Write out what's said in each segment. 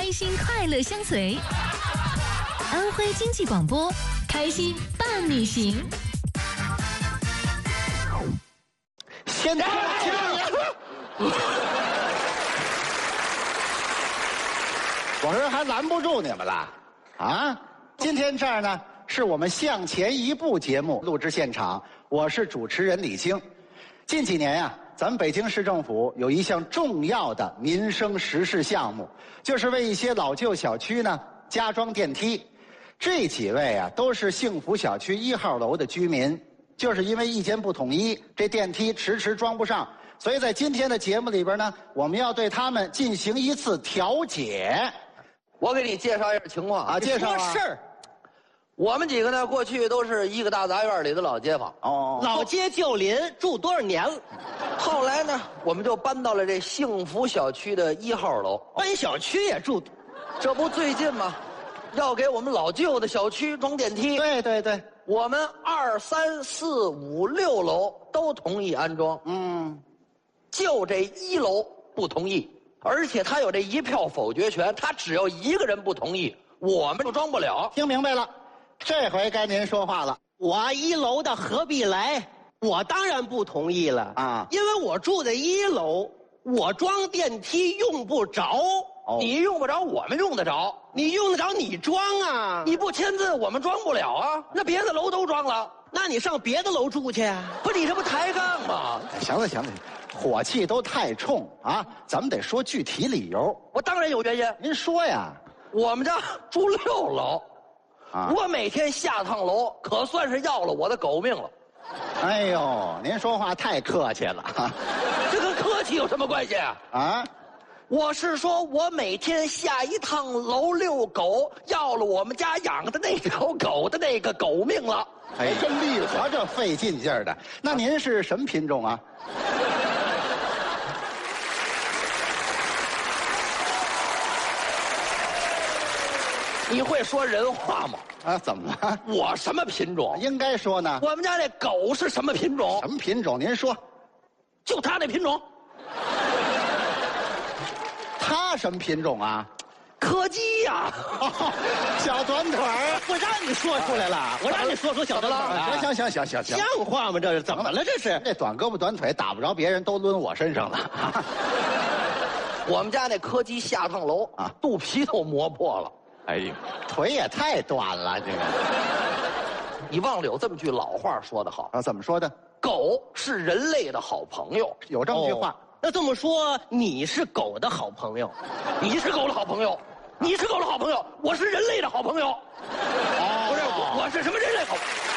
开心快乐相随。安徽经济广播，开心伴你行。 现在我说还拦不住你们了啊！今天这儿呢，是我们向前一步节目录制现场，我是主持人李菁。近几年呀，咱们北京市政府有一项重要的民生实事项目，就是为一些老旧小区呢加装电梯。这几位啊都是幸福小区1号楼的居民，就是因为意见不统一，这电梯迟迟装不上，所以在今天的节目里边呢，我们要对他们进行一次调解。 我给你介绍一下情况啊， 介绍啊。 事儿。我们几个呢，过去都是一个大杂院里的老街坊。 哦， 老街旧邻，住多少年了？ 后来呢，我们就搬到了这幸福小区的1号楼。 搬小区也住， 这不最近吗？要给我们老旧的小区装电梯。 对对对， 我们2、3、4、5、6楼都同意安装。就这1楼不同意，而且他有这1票否决权，他只要1个人不同意，我们就装不了。 听明白了，这回该您说话了。 我1楼的何必来？我当然不同意了啊， 因为我住在1楼，我装电梯用不着。 你用不着，我们用得着。 你用得着，你装啊！ 你不签字，我们装不了啊。那别的楼都装了， 那你上别的楼住去啊！ 不，你这不抬杠吗？ 行了行了，火气都太冲啊！咱们得说具体理由。 我当然有原因。 您说呀。 我们家住6楼， 啊， 我每天下趟楼，可算是要了我的狗命了。 哎呦，您说话太客气了。 这跟客气有什么关系啊？ 啊， 我是说，我每天下一趟楼遛狗，要了我们家养的那条狗的那个狗命了。 哎，真厉害，瞧这费劲劲儿的。那您是什么品种啊？ 你会说人话吗？ 啊，怎么了？ 我什么品种？ 应该说呢。 我们家那狗是什么品种？ 什么品种？您说。 就它那品种。 它什么品种啊？ 柯基呀、 小短腿儿。 我让你说出来了，我让你说出小短腿了。 行， 像话吗？这是怎么了？这是这短胳膊短腿打不着别人，都抡我身上了。 我们家那柯基下趟楼啊，肚皮都磨破了。 哎呦，腿也太短了，这个。 你忘了有这么句老话说得好啊？怎么说的？ 狗是人类的好朋友。 有这么句话。 那这么说，你是狗的好朋友， 你是狗的好朋友，你是狗的好朋友，我是人类的好朋友。不是，我是什么人类好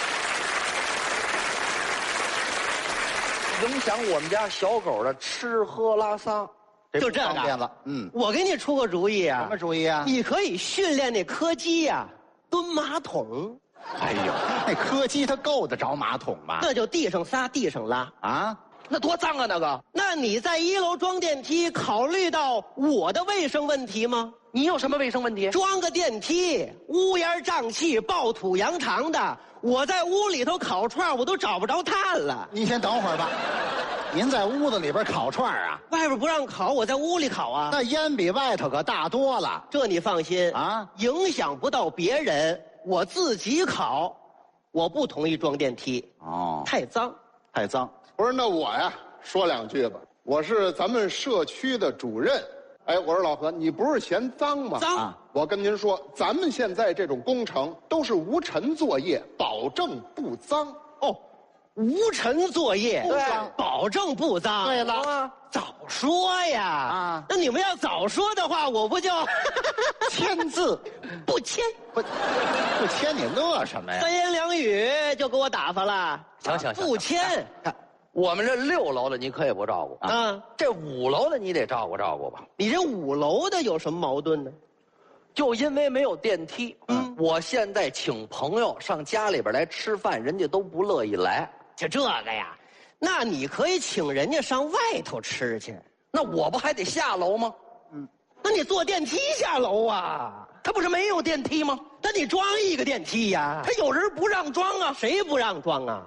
朋友？影响我们家小狗的吃喝拉撒。 就这个方便了。 我给你出个主意啊。 什么主意啊？ 你可以训练那柯基呀，蹲马桶。 哎呦，那柯基它够得着马桶吗？ 那就地上撒，地上拉啊。 那多脏啊！那个， 那你在1楼装电梯，考虑到我的卫生问题吗？ 你有什么卫生问题？ 装个电梯，乌烟瘴气、暴土扬长的，我在屋里头烤串，我都找不着炭了。 您先等会儿吧。您在屋子里边烤串啊？ 外边不让烤，我在屋里烤啊。 那烟比外头可大多了。 这你放心啊， 影响不到别人，我自己烤。我不同意装电梯。 哦， 太脏， 太脏。 不是，那我呀说2句吧。我是咱们社区的主任。哎，我说老何，你不是嫌脏吗？ 脏啊！ 我跟您说，咱们现在这种工程都是无尘作业，保证不脏。 哦，无尘作业， 对， 保证不脏。 对了， 早说呀！ 啊， 那你们要早说的话，我不就签字不签？ 不签你乐什么呀？ 3言2语就给我打发了。 行， 不签。 我们这6楼的你可以不照顾啊， 这5楼的你得照顾吧。 你这5楼的有什么矛盾呢？ 就因为没有电梯，我现在请朋友上家里边来吃饭，人家都不乐意来。 就这个呀，那你可以请人家上外头吃去。 那我不还得下楼吗？ 那你坐电梯下楼啊？ 他不是没有电梯吗？ 那你装一个电梯呀？ 他有人不让装啊？ 谁不让装啊？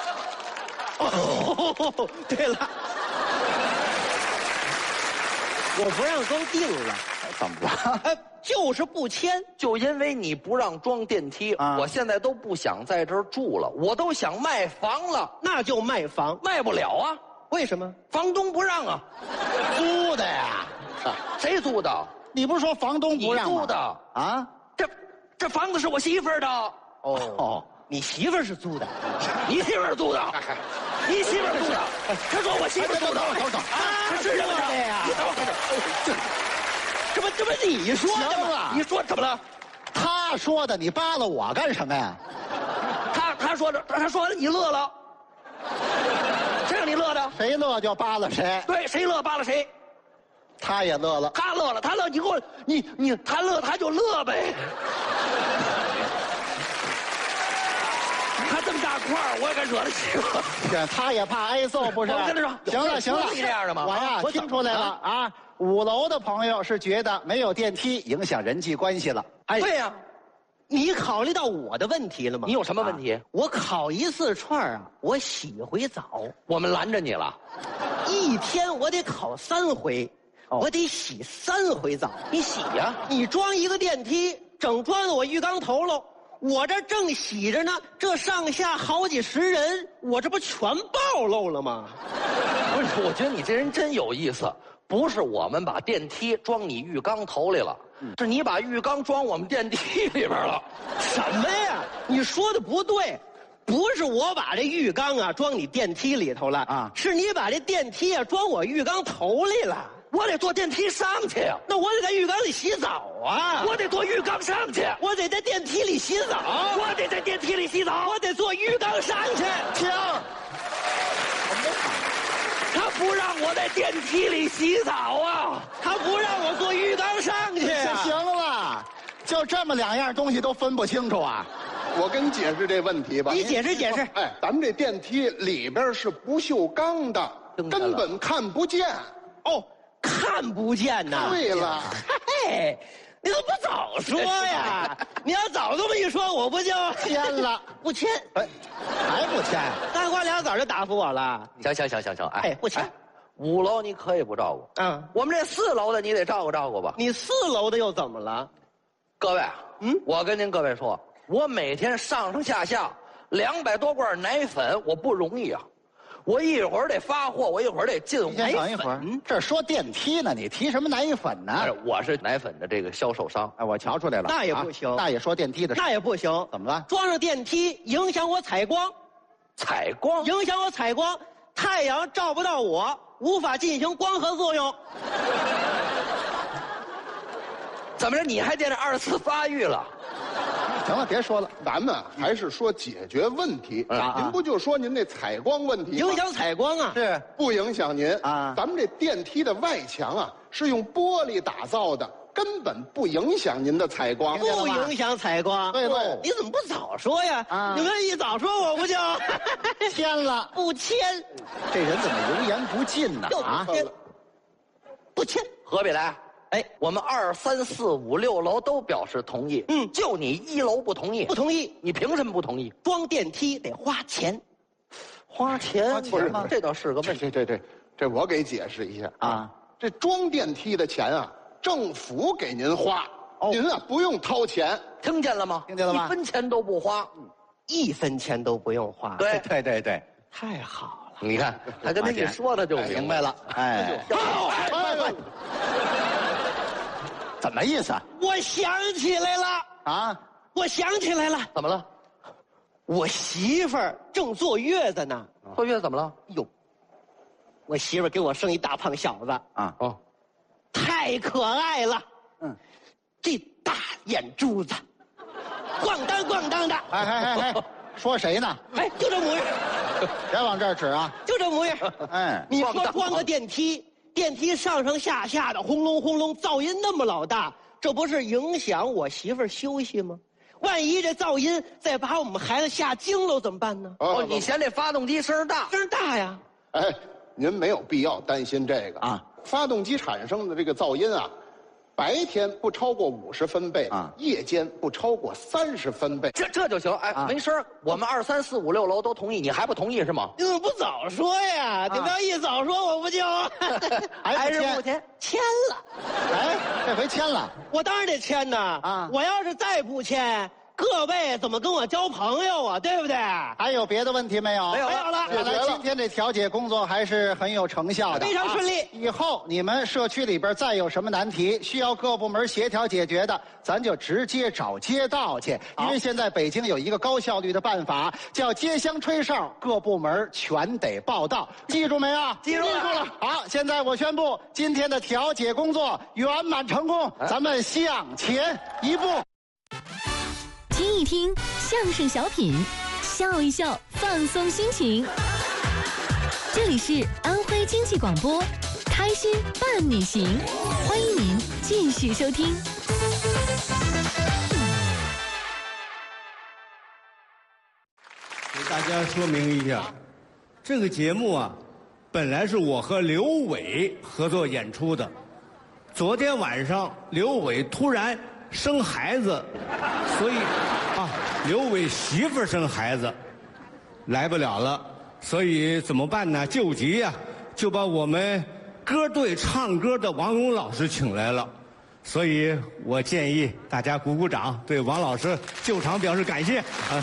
哦，对了， 我不让装定了， 怎么了？ 就是不签。 就因为你不让装电梯， 啊我现在都不想在这儿住了，我都想卖房了， 那就卖房， 卖不了啊， 为什么？ 房东不让啊。 租的呀？ 谁租的？ 你不是说房东不让吗？ 你租的啊？ 这房子是我媳妇儿的。 哦，你媳妇儿是租的， 你媳妇儿租的，你媳妇儿租的，他说我媳妇儿租的， 等他是这么的呀你等会儿， 这不你说的吗？ 行了， 你说怎么了？ 他说的，你扒拉我干什么呀？ 他说的，他说你乐了，谁让你乐的？ 谁乐就扒拉谁， 对，谁乐扒拉谁， 他也乐了。 他乐了，他乐，你给我，他乐他就乐呗。他这么大块儿，我也敢惹得起吗？ 这他也怕挨揍不是？ 我跟他说行了行了， 有你这样的吗我呀我听出来了啊，5楼的朋友是觉得没有电梯影响人际关系了。哎， 对呀， 你考虑到我的问题了吗？ 你有什么问题？ 我烤一次串儿啊，我洗回澡， 我们拦着你了。 一天我得烤3回，我得洗3回澡。 你洗呀？ 你装一个电梯，整装到我浴缸头喽。我这正洗着呢，这上下好几十人，我这不全暴露了吗？ 不是，我觉得你这人真有意思。不是我们把电梯装你浴缸头里了，是你把浴缸装我们电梯里边了。 什么呀？你说的不对，不是我把这浴缸啊装你电梯里头了啊是你把这电梯啊装我浴缸头里了。 我得坐电梯上去呀， 那我得在浴缸里洗澡啊！ 我得坐浴缸上去， 我得在电梯里洗澡， 我得在电梯里洗澡， 我得坐浴缸上去。 停！ 他不让我在电梯里洗澡啊！ 他不让我坐浴缸上去啊！ 行了，就这么2样东西都分不清楚啊？ 我跟你解释这问题吧。 你解释解释。 哎，咱们这电梯里边是不锈钢的，根本看不见。 哦，看不见呐。 对了， 嘿，你怎么不早说呀？你要早这么一说，我不就签了？ 不签？ 哎，还不签？ 大瓜俩枣就答复我了。 行， 哎不签 5楼你可以不照顾，我们这4楼的你得照顾照顾吧。 你4楼的又怎么了？ 各位，我跟您各位说，我每天上上下下200多罐奶粉，我不容易啊。我一会儿得发货，我一会儿得进货。 你先等一会儿，这说电梯呢，你提什么奶粉呢？ 我是奶粉的这个销售商。 哎，我瞧出来了， 那也不行那也说电梯的事， 那也不行。 怎么了？ 装上电梯影响我采光， 采光影响我采光，太阳照不到我，无法进行光合作用。 怎么着？你还惦着2次发育了？ 行了，别说了， 咱们还是说解决问题。 啊您不就说您那采光问题吗？ 影响采光啊！ 是不影响您啊咱们这电梯的外墙啊是用玻璃打造的，根本不影响您的采光。 听见了吧不影响采光。 对喽你怎么不早说呀？ 啊你们一早说，我不就签了。 不签？ 这人怎么油盐不进呢？ 又啊不，签，不签。 何必来？ 哎， 我们2、3、4、5、6楼都表示同意，就你1楼不同意。 不同意， 你凭什么不同意？ 装电梯得花钱。 花钱不是这倒是个问题。 这我给解释一下啊。 这装电梯的钱啊，政府给您花，您啊不用掏钱。 听见了吗？ 听见了吗 1分钱都不花。 1分钱都不用花。 对对， 太好了。 你看他跟他一说，他就明白了。哎，怎么意思我想起来了， 啊？ 我想起来了， 怎么了？ 我媳妇儿正坐月子呢。 坐月子怎么了？ 哟，我媳妇儿给我生一大胖小子， 啊哦， 太可爱了。这大眼珠子，咣当咣当的， 哎，说谁呢？ 哎，就这模样， 别往这儿指啊！ 就这模样。 哎， 你说装个电梯，电梯上上下下的轰隆轰隆，噪音那么老大，这不是影响我媳妇儿休息吗？万一这噪音再把我们孩子吓惊了怎么办呢？ 哦，你嫌这发动机声大？ 声大呀！ 哎，您没有必要担心这个啊。 发动机产生的这个噪音啊， 白天不超过50分贝啊夜间不超过30分贝。 这就行。哎，没事儿，我们2、3、4、5、6楼都同意，你还不同意是吗？ 你怎么不早说呀？你们要一早说，我不就还是不签？ 签了？ 哎，这回签了。 我当然得签呐！ 啊我要是再不签，各位怎么跟我交朋友啊？对不对？ 还有别的问题没有？ 没有没有了， 看来今天这调解工作还是很有成效的， 非常顺利。 以后你们社区里边再有什么难题需要各部门协调解决的，咱就直接找街道去。因为现在北京有一个高效率的办法，叫街厢吹哨，各部门全得报到。记住没有？ 记住了。 好，现在我宣布今天的调解工作圆满成功，咱们向前一步。 听一听相声小品，笑一笑，放松心情。这里是安徽经济广播，开心伴你行，欢迎您继续收听。 给大家说明一下，这个节目啊，本来是我和刘伟合作演出的。昨天晚上刘伟突然生孩子，所以刘伟媳妇儿生孩子，来不了了。所以怎么办呢？救急呀，就把我们歌队唱歌的王勇老师请来了。所以我建议大家鼓鼓掌，对王老师救场表示感谢。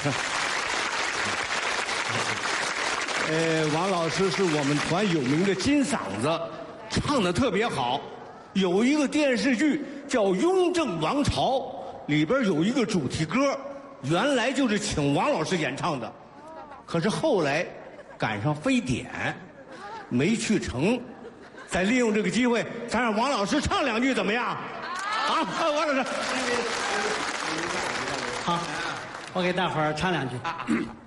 王老师是我们团有名的金嗓子，唱得特别好。有一个电视剧叫《雍正王朝》，里边有一个主题歌，原来就是请王老师演唱的，可是后来赶上非典，没去成。再利用这个机会，咱让王老师唱2句怎么样？王老师， 好，我给大伙儿唱2句。